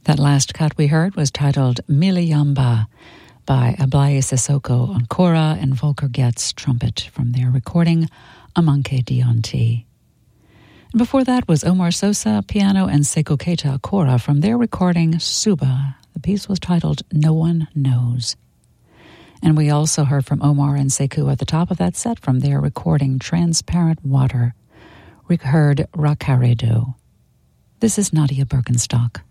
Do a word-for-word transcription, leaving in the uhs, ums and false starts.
That last cut we heard was titled Miliyamba by Ablaye Sissoko on kora and Volker Getz trumpet from their recording Amanke Dionti. And before that was Omar Sosa piano and Sekou Keita kora from their recording Suba. The piece was titled No One Knows. And we also heard from Omar and Sekou at the top of that set from their recording Transparent Water. We heard Rakaredo. This is Nadia Birkenstock.